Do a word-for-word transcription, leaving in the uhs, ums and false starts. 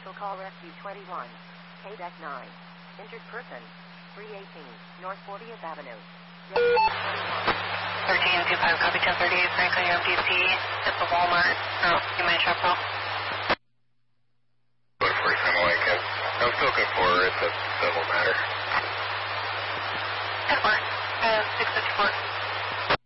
Special Call Rescue twenty-one. K D E C nine. Injured person. three eighteen. North fortieth Avenue. thirteen two five, copy ten thirty, Franklin, your M D C, at the Walmart. Oh, you might shop well. Look for some away, Kev. I'm still looking for her. It's a civil matter. ten four, uh, six fifty-four.